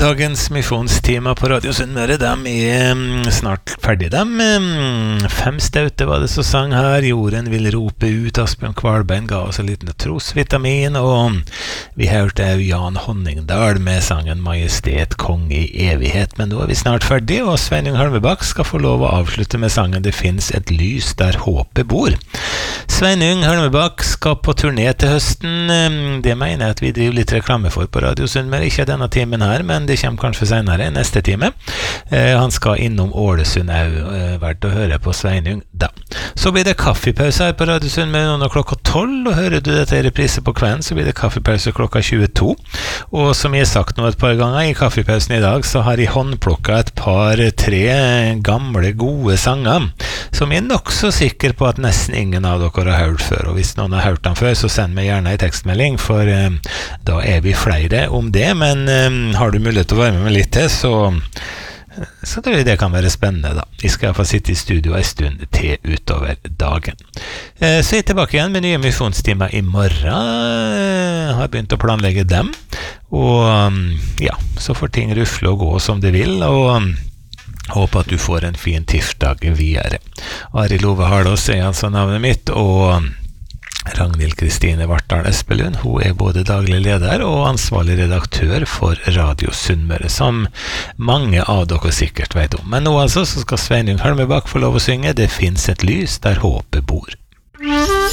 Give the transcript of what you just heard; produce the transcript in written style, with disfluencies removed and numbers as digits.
Dagens misjonstema på Radio Sunnmøre, de snart ferdige. Fem staute var det som sang her. Jorden vil rope ut. Asbjørn Kvalbein ga oss en liten trosvitamin, og vi hørte Jan Honningdal med sangen Majestet, Konge i evighet. Men nå vi snart ferdige, og Sveinung Halmebakk skal få lov å avslutte med sangen Det finnes et lys der håpet bor. Sveinung Halmebakk skal på turné til høsten. Det mener jeg at vi driver litt reklame for på Radio Sunnmøre, ikke denne timen her, men det kommer kanskje senere, neste time. Han skal innom Ålesund verdt å høre på Sveinung da. Så blir det kaffepause her på Radio Sunnmøre nå klokka 12, og hører du dette i reprise på kvelden, så blir det kaffepause klokka 22. Og som jeg har sagt nå et par ganger i kaffepausen i dag, så har jeg håndplukket et par-tre gamle, gode sanger, som jeg er nok så sikker på at nesten ingen av dere har hørt før. Og hvis noen har hørt dem før, så send meg gjerne en tekstmelding, for da er vi flere om det, men har du mulighet til å være med litt til, så tror jeg det kan være spennende da. Jeg skal i hvert fall sitte i studio en stund til utover dagen. Så jeg er tilbake igjen med nye misjonstimer i morgen. Har begynt å planlegge dem, og ja, så får ting rufle og gå som det vil, og håper at du får en fin tirsdag videre. Ari Love Harlås er altså navnet mitt, og Ragnhild Kristine Vartdal Espelund, hun er både daglig leder og ansvarlig redaktør for Radio Sunnmøre, som mange av dere sikkert vet om. Men nå altså så skal Sveinung Halmebakk få lov å synge Det finnes et lys der håpet bor.